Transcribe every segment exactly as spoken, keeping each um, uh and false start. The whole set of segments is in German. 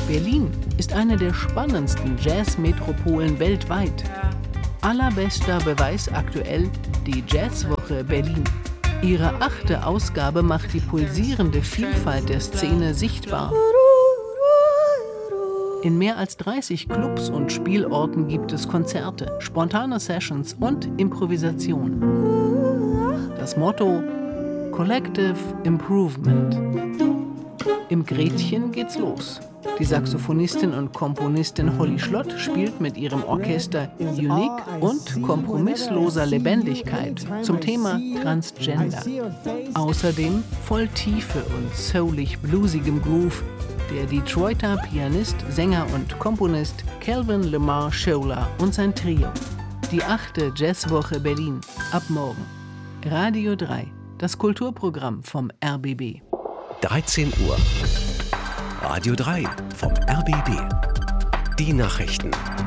Berlin ist eine der spannendsten Jazzmetropolen weltweit. Allerbester Beweis aktuell die Jazzwoche Berlin. Ihre achte Ausgabe macht die pulsierende Vielfalt der Szene sichtbar. In mehr als dreißig Clubs und Spielorten gibt es Konzerte, spontane Sessions und Improvisation. Das Motto: Collective Improvement. Im Gretchen geht's los. Die Saxophonistin und Komponistin Holly Schlott spielt mit ihrem Orchester Unique und kompromissloser Lebendigkeit zum Thema Transgender. Außerdem voll Tiefe und soulig bluesigem Groove der Detroiter Pianist, Sänger und Komponist Calvin Lamar Scholer und sein Trio. Die achte Jazzwoche Berlin. Ab morgen. Radio drei. Das Kulturprogramm vom R B B. dreizehn Uhr. Radio drei vom R B B. Die Nachrichten.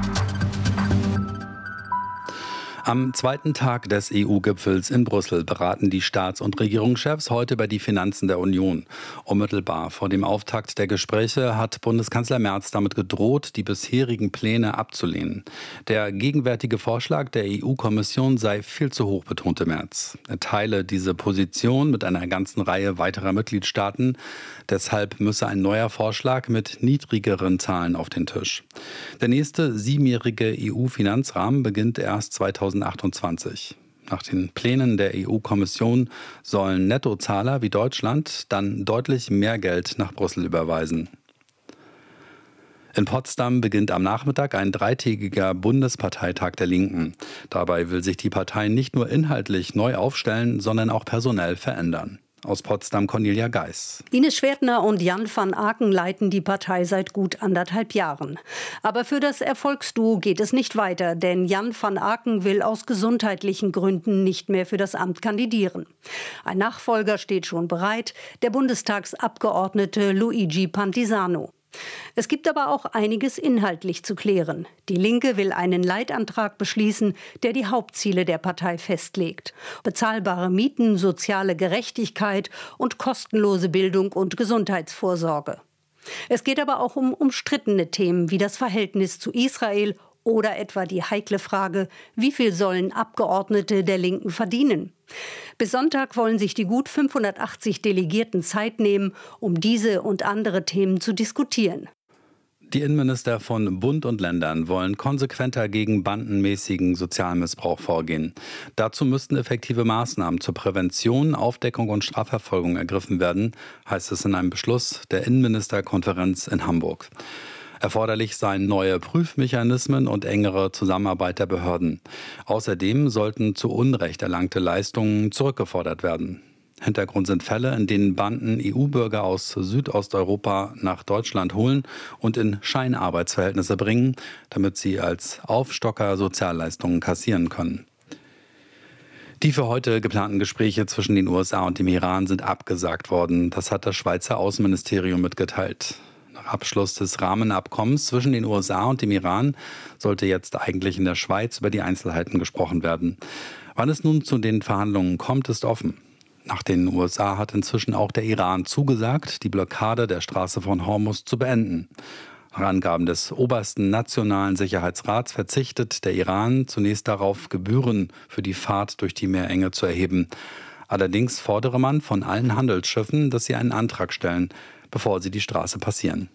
Am zweiten Tag des E U-Gipfels in Brüssel beraten die Staats- und Regierungschefs heute über die Finanzen der Union. Unmittelbar vor dem Auftakt der Gespräche hat Bundeskanzler Merz damit gedroht, die bisherigen Pläne abzulehnen. Der gegenwärtige Vorschlag der E U-Kommission sei viel zu hoch, betonte Merz. Er teile diese Position mit einer ganzen Reihe weiterer Mitgliedstaaten. Deshalb müsse ein neuer Vorschlag mit niedrigeren Zahlen auf den Tisch. Der nächste siebenjährige E U-Finanzrahmen beginnt erst zweitausendachtundzwanzig. Nach den Plänen der E U-Kommission sollen Nettozahler wie Deutschland dann deutlich mehr Geld nach Brüssel überweisen. In Potsdam beginnt am Nachmittag ein dreitägiger Bundesparteitag der Linken. Dabei will sich die Partei nicht nur inhaltlich neu aufstellen, sondern auch personell verändern. Aus Potsdam Cornelia Geis. Ines Schwertner und Jan van Aken leiten die Partei seit gut anderthalb Jahren. Aber für das Erfolgsduo geht es nicht weiter, denn Jan van Aken will aus gesundheitlichen Gründen nicht mehr für das Amt kandidieren. Ein Nachfolger steht schon bereit, der Bundestagsabgeordnete Luigi Pantisano. Es gibt aber auch einiges inhaltlich zu klären. Die Linke will einen Leitantrag beschließen, der die Hauptziele der Partei festlegt. Bezahlbare Mieten, soziale Gerechtigkeit und kostenlose Bildung und Gesundheitsvorsorge. Es geht aber auch um umstrittene Themen wie das Verhältnis zu Israel oder etwa die heikle Frage, wie viel sollen Abgeordnete der Linken verdienen? Bis Sonntag wollen sich die gut fünfhundertachtzig Delegierten Zeit nehmen, um diese und andere Themen zu diskutieren. Die Innenminister von Bund und Ländern wollen konsequenter gegen bandenmäßigen Sozialmissbrauch vorgehen. Dazu müssten effektive Maßnahmen zur Prävention, Aufdeckung und Strafverfolgung ergriffen werden, heißt es in einem Beschluss der Innenministerkonferenz in Hamburg. Erforderlich seien neue Prüfmechanismen und engere Zusammenarbeit der Behörden. Außerdem sollten zu Unrecht erlangte Leistungen zurückgefordert werden. Hintergrund sind Fälle, in denen Banden E U-Bürger aus Südosteuropa nach Deutschland holen und in Scheinarbeitsverhältnisse bringen, damit sie als Aufstocker Sozialleistungen kassieren können. Die für heute geplanten Gespräche zwischen den U S A und dem Iran sind abgesagt worden. Das hat das Schweizer Außenministerium mitgeteilt. Nach Abschluss des Rahmenabkommens zwischen den U S A und dem Iran sollte jetzt eigentlich in der Schweiz über die Einzelheiten gesprochen werden. Wann es nun zu den Verhandlungen kommt, ist offen. Nach den U S A hat inzwischen auch der Iran zugesagt, die Blockade der Straße von Hormuz zu beenden. Nach Angaben des obersten nationalen Sicherheitsrats verzichtet der Iran zunächst darauf, Gebühren für die Fahrt durch die Meerenge zu erheben. Allerdings fordere man von allen Handelsschiffen, dass sie einen Antrag stellen, bevor sie die Straße passieren.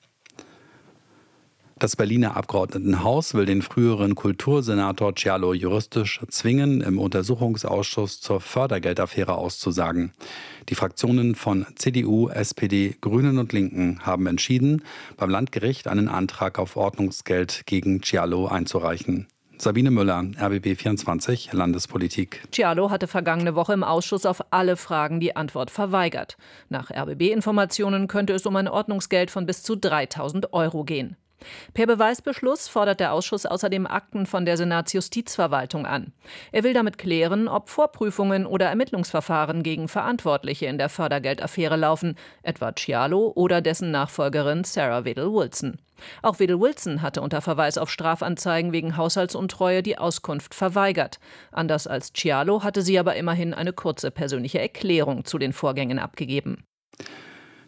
Das Berliner Abgeordnetenhaus will den früheren Kultursenator Cialo juristisch zwingen, im Untersuchungsausschuss zur Fördergeldaffäre auszusagen. Die Fraktionen von C D U, S P D, Grünen und Linken haben entschieden, beim Landgericht einen Antrag auf Ordnungsgeld gegen Cialo einzureichen. Sabine Müller, R B B vierundzwanzig, Landespolitik. Cialo hatte vergangene Woche im Ausschuss auf alle Fragen die Antwort verweigert. Nach R B B-Informationen könnte es um ein Ordnungsgeld von bis zu dreitausend Euro gehen. Per Beweisbeschluss fordert der Ausschuss außerdem Akten von der Senatsjustizverwaltung an. Er will damit klären, ob Vorprüfungen oder Ermittlungsverfahren gegen Verantwortliche in der Fördergeldaffäre laufen, etwa Cialo oder dessen Nachfolgerin Sarah Wedel-Wilson. Auch Wedel-Wilson hatte unter Verweis auf Strafanzeigen wegen Haushaltsuntreue die Auskunft verweigert. Anders als Cialo hatte sie aber immerhin eine kurze persönliche Erklärung zu den Vorgängen abgegeben.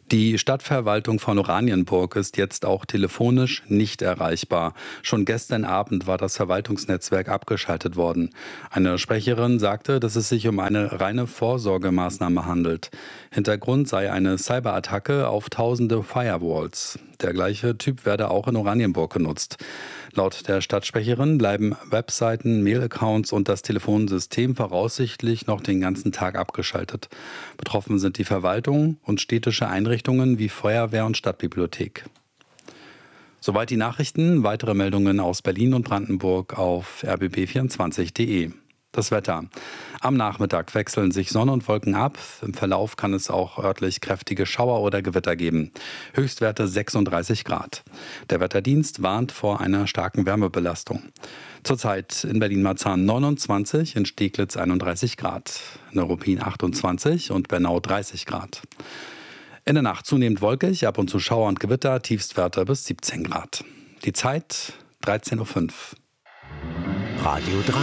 Die Stadtverwaltung von Oranienburg ist jetzt auch telefonisch nicht erreichbar. Schon gestern Abend war das Verwaltungsnetzwerk abgeschaltet worden. Eine Sprecherin sagte, dass es sich um eine reine Vorsorgemaßnahme handelt. Hintergrund sei eine Cyberattacke auf tausende Firewalls. Der gleiche Typ werde auch in Oranienburg genutzt. Laut der Stadtsprecherin bleiben Webseiten, Mail-Accounts und das Telefonsystem voraussichtlich noch den ganzen Tag abgeschaltet. Betroffen sind die Verwaltung und städtische Einrichtungen wie Feuerwehr und Stadtbibliothek. Soweit die Nachrichten. Weitere Meldungen aus Berlin und Brandenburg auf r b b vierundzwanzig punkt d e. Das Wetter. Am Nachmittag wechseln sich Sonne und Wolken ab. Im Verlauf kann es auch örtlich kräftige Schauer oder Gewitter geben. Höchstwerte sechsunddreißig Grad. Der Wetterdienst warnt vor einer starken Wärmebelastung. Zurzeit in Berlin-Marzahn neunundzwanzig, in Steglitz einunddreißig Grad, in Ruppin achtundzwanzig und Bernau dreißig Grad. In der Nacht zunehmend wolkig, ab und zu Schauer und Gewitter, Tiefstwerte bis siebzehn Grad. Die Zeit dreizehn Uhr fünf. Radio drei.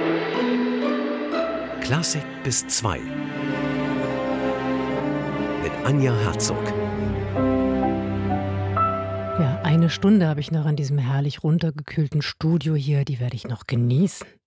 Klassik bis zwei. Mit Anja Herzog. Ja, eine Stunde habe ich noch in diesem herrlich runtergekühlten Studio hier, die werde ich noch genießen.